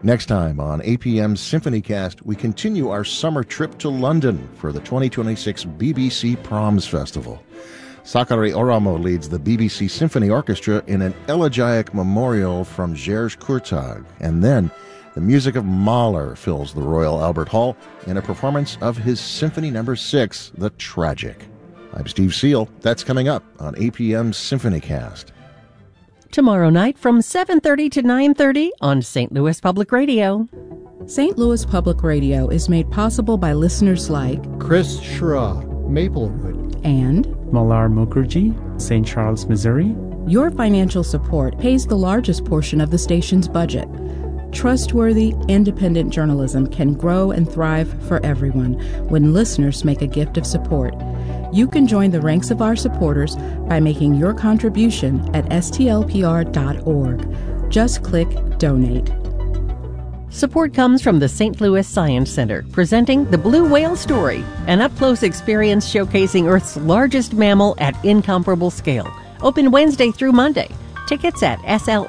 Next time on APM Symphonycast, we continue our summer trip to London for the 2026 BBC Proms Festival. Sakari Oramo leads the BBC Symphony Orchestra in an elegiac memorial from Georges Courtag, and then the music of Mahler fills the Royal Albert Hall in a performance of his Symphony No. 6, The Tragic. I'm Steve Seal. That's coming up on APM Symphonycast. Tomorrow night from 7:30 to 9:30 on St. Louis Public Radio. St. Louis Public Radio is made possible by listeners like Chris Schra, Maplewood, and Malar Mukherjee, St. Charles, Missouri. Your financial support pays the largest portion of the station's budget. Trustworthy, independent journalism can grow and thrive for everyone when listeners make a gift of support. You can join the ranks of our supporters by making your contribution at stlpr.org. Just click Donate. Support comes from the St. Louis Science Center, presenting The Blue Whale Story, an up-close experience showcasing Earth's largest mammal at incomparable scale. Open Wednesday through Monday. Tickets at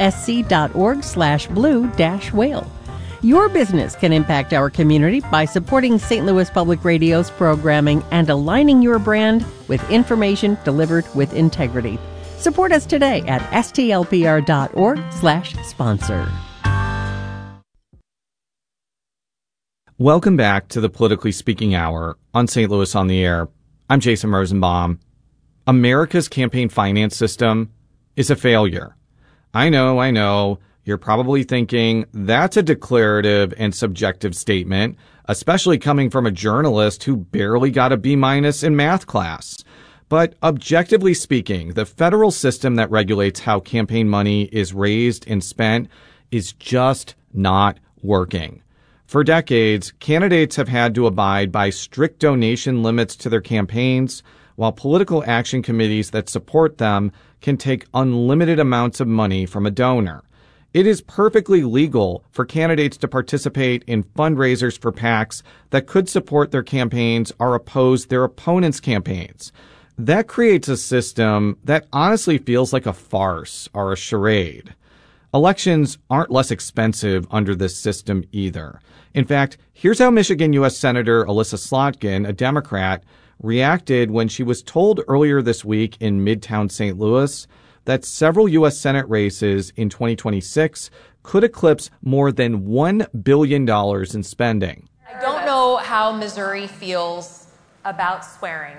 slsc.org/blue-whale. Your business can impact our community by supporting St. Louis Public Radio's programming and aligning your brand with information delivered with integrity. Support us today at stlpr.org/sponsor. Welcome back to the Politically Speaking Hour on St. Louis on the Air. I'm Jason Rosenbaum. America's campaign finance system is a failure. I know. You're probably thinking that's a declarative and subjective statement, especially coming from a journalist who barely got a B- in math class. But objectively speaking, the federal system that regulates how campaign money is raised and spent is just not working. For decades, candidates have had to abide by strict donation limits to their campaigns, while political action committees that support them can take unlimited amounts of money from a donor. It is perfectly legal for candidates to participate in fundraisers for PACs that could support their campaigns or oppose their opponents' campaigns. That creates a system that honestly feels like a farce or a charade. Elections aren't less expensive under this system either. In fact, here's how Michigan U.S. Senator Elissa Slotkin, a Democrat, reacted when she was told earlier this week in Midtown St. Louis that several U.S. Senate races in 2026 could eclipse more than $1 billion in spending. I don't know how Missouri feels about swearing.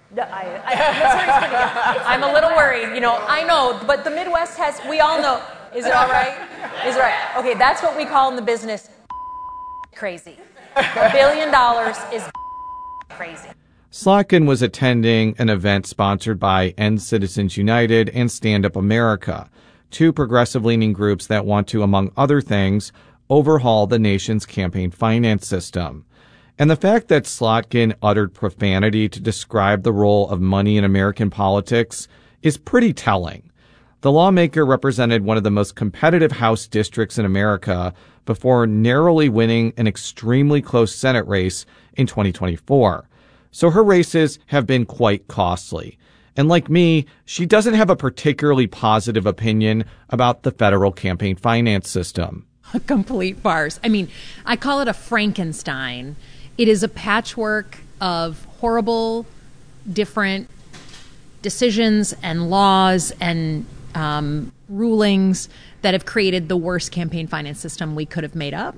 I'm a little worried. I know, but the Midwest has, we all know. Is it all right? Is it right? Okay, that's what we call in the business crazy. $1 billion is crazy. Slotkin was attending an event sponsored by End Citizens United and Stand Up America, two progressive-leaning groups that want to, among other things, overhaul the nation's campaign finance system. And the fact that Slotkin uttered profanity to describe the role of money in American politics is pretty telling. The lawmaker represented one of the most competitive House districts in America before narrowly winning an extremely close Senate race in 2024. So her races have been quite costly. And like me, she doesn't have a particularly positive opinion about the federal campaign finance system. A complete farce. I mean, I call it a Frankenstein. It is a patchwork of horrible, different decisions and laws and rulings that have created the worst campaign finance system we could have made up.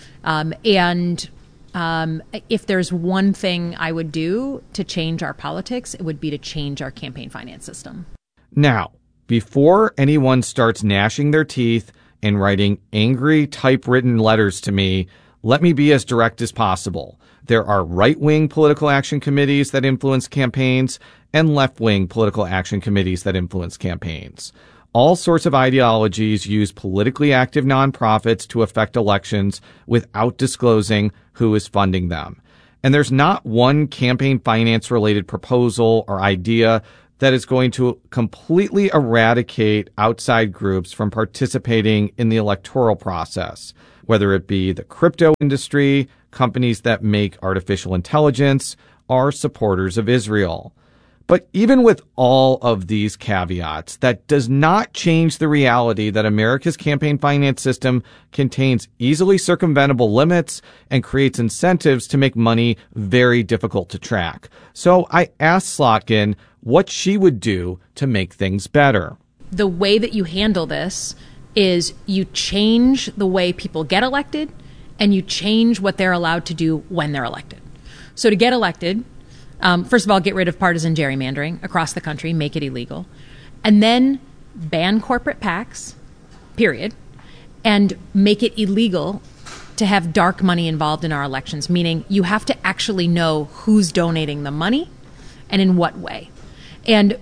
If there's one thing I would do to change our politics, it would be to change our campaign finance system. Now, before anyone starts gnashing their teeth and writing angry typewritten letters to me, let me be as direct as possible. There are right-wing political action committees that influence campaigns and left-wing political action committees that influence campaigns. All sorts of ideologies use politically active nonprofits to affect elections without disclosing who is funding them. And there's not one campaign finance related proposal or idea that is going to completely eradicate outside groups from participating in the electoral process, whether it be the crypto industry, companies that make artificial intelligence, or supporters of Israel. But even with all of these caveats, that does not change the reality that America's campaign finance system contains easily circumventable limits and creates incentives to make money very difficult to track. So I asked Slotkin what she would do to make things better. The way that you handle this is you change the way people get elected and you change what they're allowed to do when they're elected. So to get elected, first of all, get rid of partisan gerrymandering across the country, make it illegal, and then ban corporate PACs, period, and make it illegal to have dark money involved in our elections, meaning you have to actually know who's donating the money and in what way. And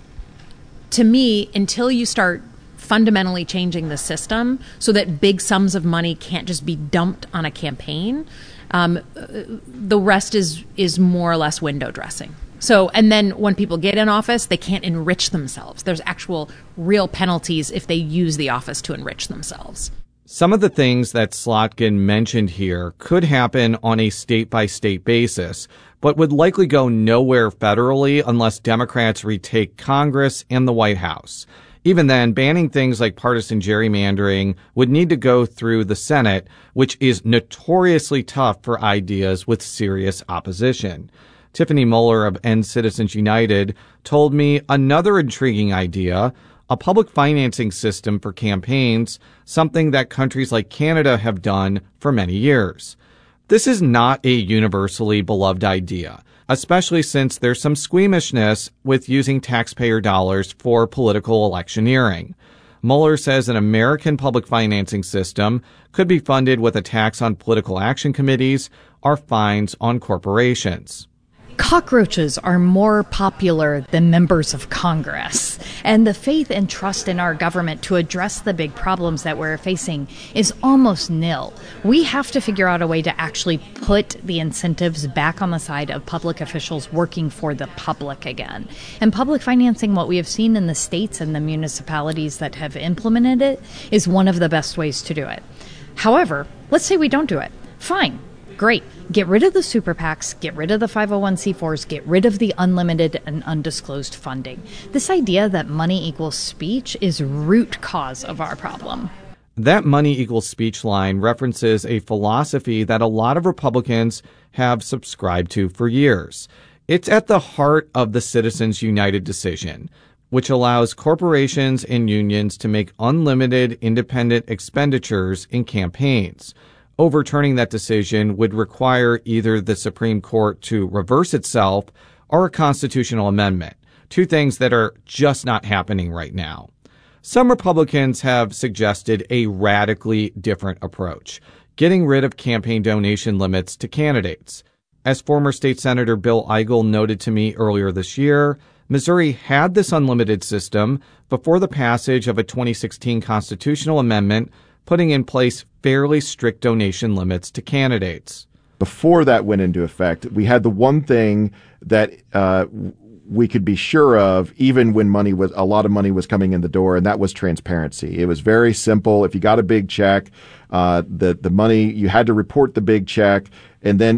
to me, until you start fundamentally changing the system so that big sums of money can't just be dumped on a campaign, the rest is more or less window dressing. So, and then when people get in office, they can't enrich themselves. There's actual real penalties if they use the office to enrich themselves. Some of the things that Slotkin mentioned here could happen on a state-by-state basis, but would likely go nowhere federally unless Democrats retake Congress and the White House. Even then, banning things like partisan gerrymandering would need to go through the Senate, which is notoriously tough for ideas with serious opposition. Tiffany Muller of End Citizens United told me another intriguing idea, a public financing system for campaigns, something that countries like Canada have done for many years. This is not a universally beloved idea, especially since there's some squeamishness with using taxpayer dollars for political electioneering. Mueller says an American public financing system could be funded with a tax on political action committees or fines on corporations. Cockroaches are more popular than members of Congress, and the faith and trust in our government to address the big problems that we're facing is almost nil. We have to figure out a way to actually put the incentives back on the side of public officials working for the public again. And public financing, what we have seen in the states and the municipalities that have implemented it, is one of the best ways to do it. However, let's say we don't do it. Fine. Great. Get rid of the super PACs, get rid of the 501c4s, get rid of the unlimited and undisclosed funding. This idea that money equals speech is root cause of our problem. That money equals speech line references a philosophy that a lot of Republicans have subscribed to for years. It's at the heart of the Citizens United decision, which allows corporations and unions to make unlimited independent expenditures in campaigns. Overturning that decision would require either the Supreme Court to reverse itself or a constitutional amendment, two things that are just not happening right now. Some Republicans have suggested a radically different approach, getting rid of campaign donation limits to candidates. As former state senator Bill Eigel noted to me earlier this year, Missouri had this unlimited system before the passage of a 2016 constitutional amendment putting in place fairly strict donation limits to candidates. Before that went into effect, we had the one thing that we could be sure of, even when a lot of money was coming in the door, and that was transparency. It was very simple. If you got a big check, the money, you had to report the big check, and then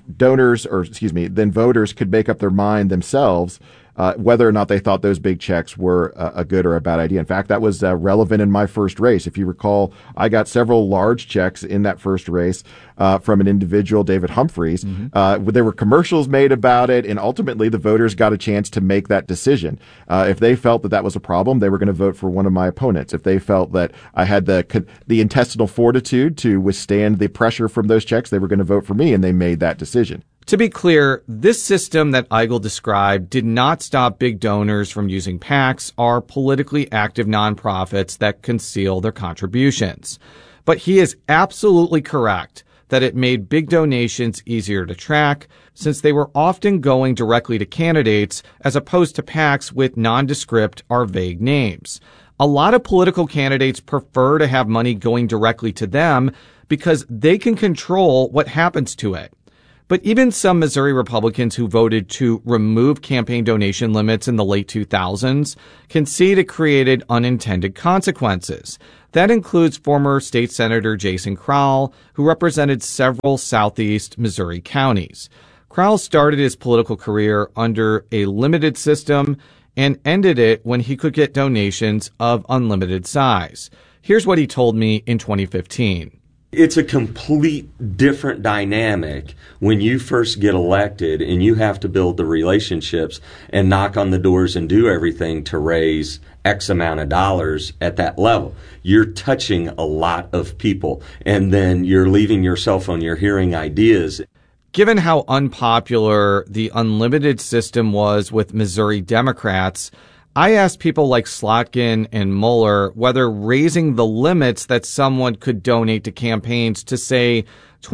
then voters could make up their mind themselves whether or not they thought those big checks were a good or a bad idea. In fact, that was relevant in my first race. If you recall, I got several large checks in that first race from an individual, David Humphreys. Mm-hmm. There were commercials made about it, and ultimately the voters got a chance to make that decision. If they felt that was a problem, they were going to vote for one of my opponents. If they felt that I had the intestinal fortitude to withstand the pressure from those checks, they were going to vote for me, and they made that decision. To be clear, this system that Eigel described did not stop big donors from using PACs or politically active nonprofits that conceal their contributions. But he is absolutely correct that it made big donations easier to track, since they were often going directly to candidates as opposed to PACs with nondescript or vague names. A lot of political candidates prefer to have money going directly to them because they can control what happens to it. But even some Missouri Republicans who voted to remove campaign donation limits in the late 2000s concede it created unintended consequences. That includes former state senator Jason Crowell, who represented several southeast Missouri counties. Crowell started his political career under a limited system and ended it when he could get donations of unlimited size. Here's what he told me in 2015. It's a complete different dynamic when you first get elected and you have to build the relationships and knock on the doors and do everything to raise X amount of dollars at that level. You're touching a lot of people, and then you're leaving your cell phone, you're hearing ideas. Given how unpopular the unlimited system was with Missouri Democrats, I asked people like Slotkin and Mueller whether raising the limits that someone could donate to campaigns to, say,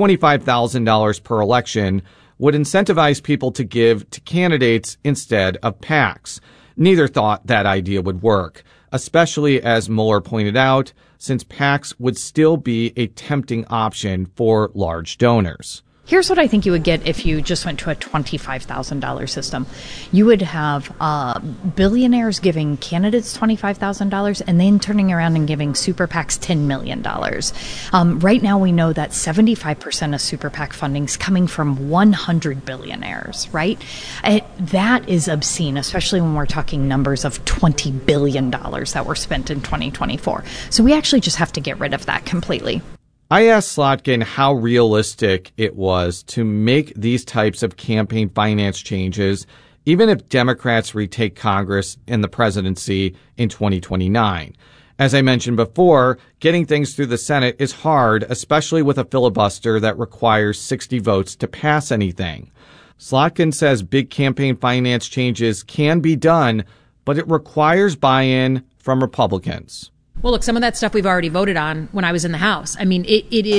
$25,000 per election would incentivize people to give to candidates instead of PACs. Neither thought that idea would work, especially as Mueller pointed out, since PACs would still be a tempting option for large donors. Here's what I think you would get if you just went to a $25,000 system. You would have billionaires giving candidates $25,000 and then turning around and giving super PACs $10 million. Right now we know that 75% of super PAC funding is coming from 100 billionaires, right? That is obscene, especially when we're talking numbers of $20 billion that were spent in 2024. So we actually just have to get rid of that completely. I asked Slotkin how realistic it was to make these types of campaign finance changes, even if Democrats retake Congress and the presidency in 2029. As I mentioned before, getting things through the Senate is hard, especially with a filibuster that requires 60 votes to pass anything. Slotkin says big campaign finance changes can be done, but it requires buy-in from Republicans. Well, look, some of that stuff we've already voted on when I was in the House. I mean,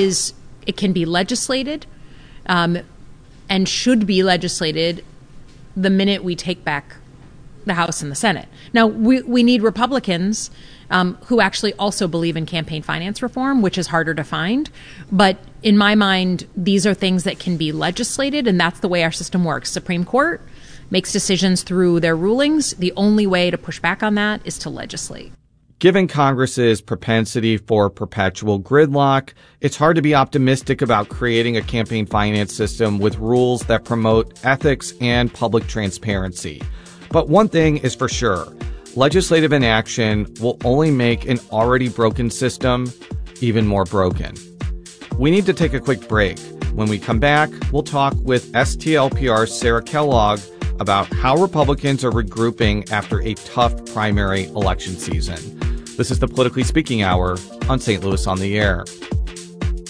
it can be legislated and should be legislated the minute we take back the House and the Senate. Now, we need Republicans who actually also believe in campaign finance reform, which is harder to find. But in my mind, these are things that can be legislated, and that's the way our system works. Supreme Court makes decisions through their rulings. The only way to push back on that is to legislate. Given Congress's propensity for perpetual gridlock, it's hard to be optimistic about creating a campaign finance system with rules that promote ethics and public transparency. But one thing is for sure, legislative inaction will only make an already broken system even more broken. We need to take a quick break. When we come back, we'll talk with STLPR's Sarah Kellogg about how Republicans are regrouping after a tough primary election season. This is the Politically Speaking Hour on St. Louis on the Air.